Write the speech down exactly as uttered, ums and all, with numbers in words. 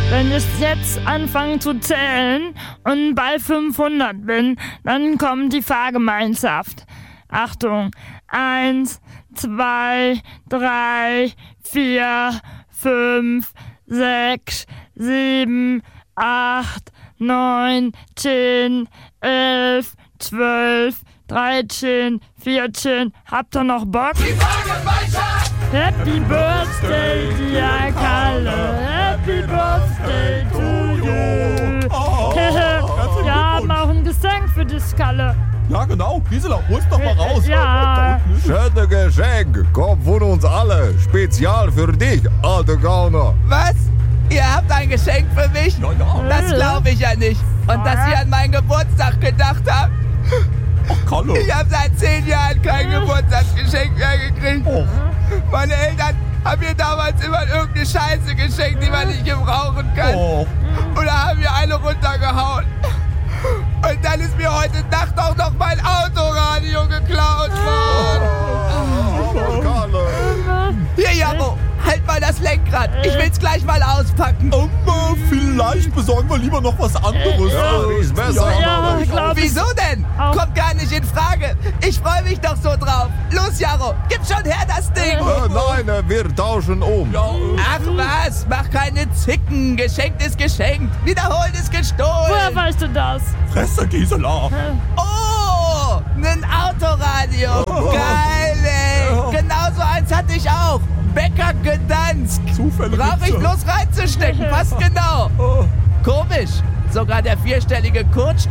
Wenn ich jetzt anfange zu zählen und bei fünfhundert bin, dann kommt die Fahrgemeinschaft. Achtung, eins, zwei, drei, vier, fünf, sechs, sieben, acht, neun, zehn, elf, zwölf, dreizehn, vierzehn. Habt ihr noch Bock? Die Fahrgemeinschaft! Happy Birthday, dear Kalle. Happy Birthday to you. Oh, herzlichen Wir haben Glückwunsch. auch ein Geschenk für dich, Kalle. Ja, genau. Gisela, hol's doch mal raus. Ja. Schöne Geschenk, kommt von uns alle. Spezial für dich, alter Gauner. Was? Ihr habt ein Geschenk für mich? Ja, ja. Das glaube ich ja nicht. Und dass ihr an meinen Geburtstag gedacht habt? Ach, Kalle. Ich habe seit zehn Jahren kein Geburtstagsgeschenk mehr gekriegt. Oh. Meine Eltern haben mir damals immer irgendeine Scheiße geschenkt, die man nicht gebrauchen kann. Oh. Und da haben wir eine runtergehauen. Und dann ist mir heute Nacht auch noch mein Autoradio geklaut worden. Oh, Kalle. Hier, Jaro, halt mal das Lenkrad. Ich will's gleich mal auspacken. Um, äh, vielleicht besorgen wir lieber noch was anderes. Ja, die ist besser. Ja, ich glaub ich. Wieso denn? Auch. Kommt gar nicht in Frage. Ich freue mich doch so drauf. Los, Jaro, gib schon her das Ding. Äh, nein, äh, wir tauschen um. Ja, äh, Ach was, mach keine Zicken. Geschenkt ist geschenkt. Wiederholt ist Woher gestohlen. weißt du das? Fresse, Gisela. Oh, ein Autoradio. Geil, ey. Genauso eins hatte ich auch. Bäcker Gdansk. Zufälle Brauch gibt's ich ja. bloß reinzustecken. Passt genau. Oh. Komisch. Sogar der vierstellige Code